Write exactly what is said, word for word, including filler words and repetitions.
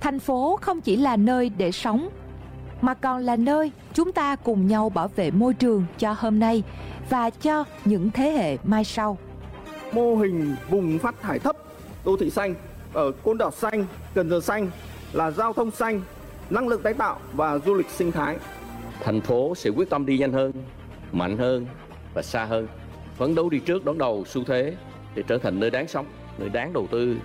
Thành phố không chỉ là nơi để sống, mà còn là nơi chúng ta cùng nhau bảo vệ môi trường cho hôm nay và cho những thế hệ mai sau. Mô hình vùng phát thải thấp, đô thị xanh ở Côn Đảo xanh, Cần Giờ xanh là giao thông xanh, năng lượng tái tạo và du lịch sinh thái. Thành phố sẽ quyết tâm đi nhanh hơn, mạnh hơn và xa hơn, phấn đấu đi trước đón đầu xu thế để trở thành nơi đáng sống, nơi đáng đầu tư